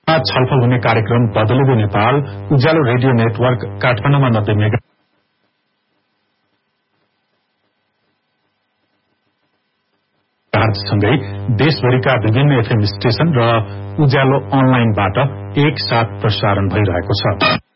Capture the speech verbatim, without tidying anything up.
छलफल हुने कार्यक्रम बदलिँदै नेपाल उज्यालो रेडियो नेटवर्क काठमाडौँमा नब्बे मेगा सँगै देशभरिका विभिन्न एफएम स्टेशन र उज्यालो अनलाइनबाट एक साथ प्रसारण भइरहेको छ।